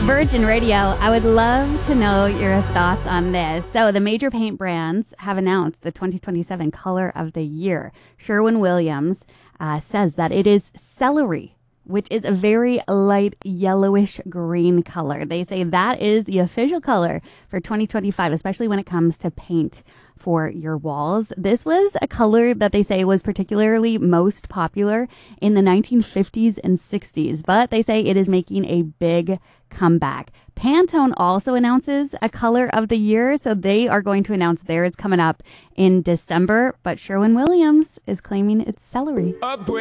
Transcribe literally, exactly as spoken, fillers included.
Virgin Radio, I would love to know your thoughts on this. So the major paint brands have announced the twenty twenty-seven color of the year. Sherwin-Williams uh, says that it is celery, which is a very light yellowish green color. They say that is the official color for twenty twenty-five, especially when it comes to paint for your walls. This was a color that they say was particularly most popular in the nineteen fifties and sixties, but they say it is making a big comeback. Pantone also announces a color of the year, so they are going to announce theirs coming up in December, but Sherwin-Williams is claiming it's celery.